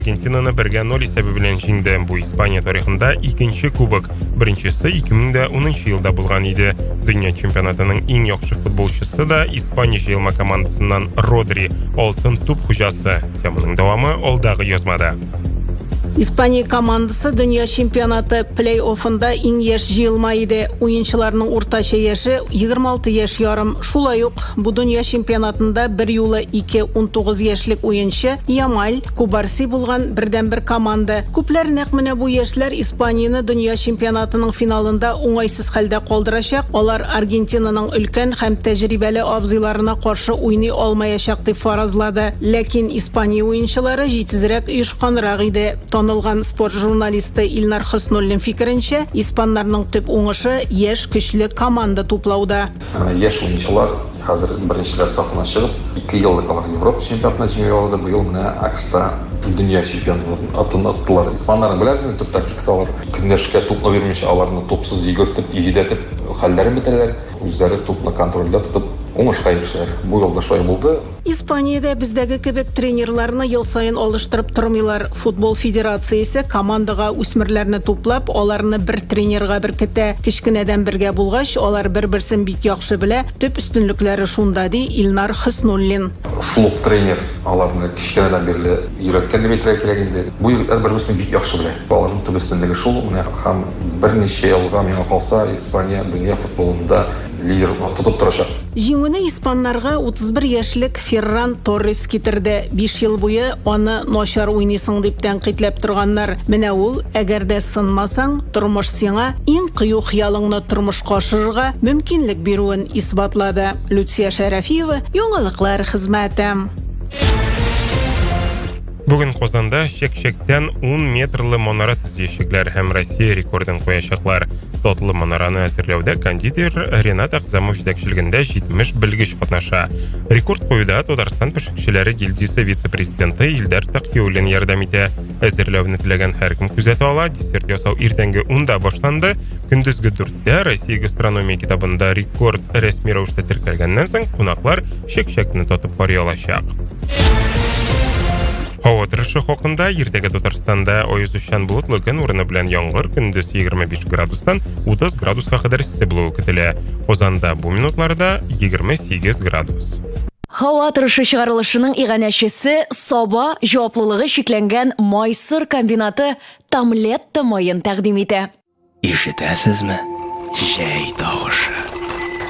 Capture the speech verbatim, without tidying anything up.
Аргентинаны бірге ноль есебі белән жеңде. Бу Испания тарихында икенче кубок. Беренчесе ике мең унынчы елда булган иде. Дөнья чемпионатының иң яхшы футболчысы да Испания җыелма командасыннан Родри, алтын туп хуҗасы. Теманың дәвамы алдагы язмада. Испания командасы дөнья чемпионаты плей-оффында иң яшь җыелма иде. Уенчыларның уртача яше егерме алты яшь ярым. Шулай ук бу дөнья чемпионатында бер юлы ике ун тугыз яшьлек уенчы Ямаль, Кубарси булган бердән-бер команда. Күпләр нәкъ менә бу яшьләр Испанияны дөнья чемпионатының финалында уңайсыз хәлдә калдырачак. Алар Аргентинаның өлкән һәм тәҗрибәле абзыйларына каршы уйный алмаячак дип фаразлады. Ләкин Испания уенчылары җитезрәк оешканрак иде. Танылган спорт журналисты Илнар Хөснуллин фикеренчә, испаннарның төп уңышы яшь көчле команда туплауда. Яшь уенчылар хәзер беренчеләр сафына чыгып, ике еллык алар Европа чемпионатына җиңеп алды. Быел менә АКШта дөнья чемпионы атын аттылар. Испаннар беләсез, төп тактикасылар көндәшкә тупны бирмичә, аларны топсыз йөгертеп, игедәтеп, хәлләрен бетерәләр. Үзләре тупны контрольдә тотып уңышка ирешәләр. Бу елда шулай булды. Испаниядә бездәге кебек тренерларны ел сайын алыштырып тормыйлар. Футбол федерациясе командага үсмерләрне туплап, аларны бер тренерга беркетә. Кичкенәдән бергә булгач, алар бер-берсен бик яхшы белә. Төп өстенлекләре шунда ди Илнар Хөснуллин. Шулук тренер аларны кичкенәдән бирле өйрәткән дип әйтергә кирәк инде. Бу егетләр бер-берсен бик яхшы белә. Аларның төп өстенлеге шул. Менә һәм берничә елга миңа калса, Испания дөнья футболында лидерны тотып торачак. Җиңүне испаннарга утыз бер яшьлек Ферран Торрес китерде. биш ел буе аны начар уйныйсың дип тәнкыйтьләп торганнар. Менә ул, әгәр дә сынмасаң, тормыш сиңа иң кыю хыялыңны тормышка ашырырга мөмкинлек бирүен исбатлады. Люция Шәрәфиева, яңалыклар хезмәте. Бүген Казанда чек-чектән ун метрлы манара төзүчеләр һәм Россия рекордын куячаклар. Татлы манараны әзерләүдә кондитер Ренат Акзамов җитәкчелегендә җитмеш белгеч катнаша. Рекорд куюда Татарстан пешекчеләре гильдиясе вице-президенты Илдар Тaqiyullin ярдәм итә. Әзерләүне теләгән һәркем күзәтә ала. Десерт ясау иртәнге унда башланды. Көндезге дүрттә Россия гастрономия китабында рекорд рәсми рәвештә теркәлгәннән соң кунаклар чек-чекне тотып карый алачак. Һава торышы хакында иртәгә Татарстанда аязучан болытлы көн урыны белән яңгыр, көндез егерме биш градустан утыз градуска кадәр эссе булуы көтелә. Казанда бу минутларда егерме сигез градус. Һава торышы чыгарылышының иганәчесе Саба җаваплылыгы шикләнгән Майсыр комбинаты Тамлетта майын тәкъдим итә. Ишетәсезме? Җәй тавышы.